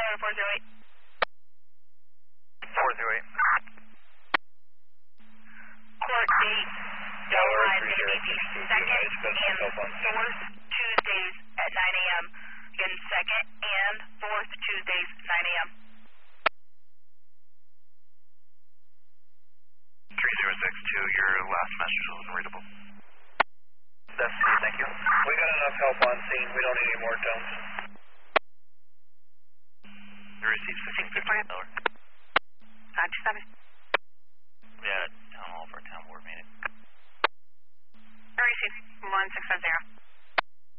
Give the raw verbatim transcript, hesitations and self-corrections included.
Tower four zero eight. four zero eight. Court date, deadline may be the second and fourth Tuesdays at nine a.m. Again, second and fourth Tuesdays, nine a.m. three zero six two, your last message was unreadable. That's C, thank you. We got enough help on scene. We don't need any more tones. You received sixteen fifty. nine two seven. We had a town hall for a town board meeting. I received one six five zero.